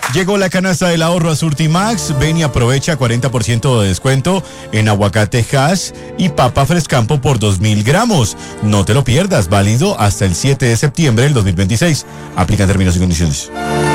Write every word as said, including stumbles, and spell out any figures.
Llegó la canasta del ahorro a Surtimax. Ven y aprovecha cuarenta por ciento de descuento en aguacate hash y papa frescampo por dos mil gramos. No te lo pierdas, válido hasta el siete de septiembre del dos mil veintiséis. Aplican términos y condiciones.